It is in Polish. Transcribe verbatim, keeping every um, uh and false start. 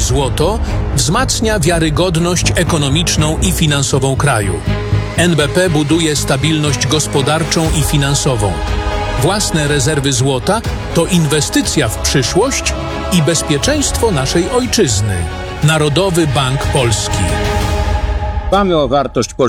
złoto wzmacnia wiarygodność ekonomiczną i finansową kraju. N B P buduje stabilność gospodarczą i finansową. Własne rezerwy złota to inwestycja w przyszłość i bezpieczeństwo naszej ojczyzny. Narodowy Bank Polski. Dbamy o wartość polskiej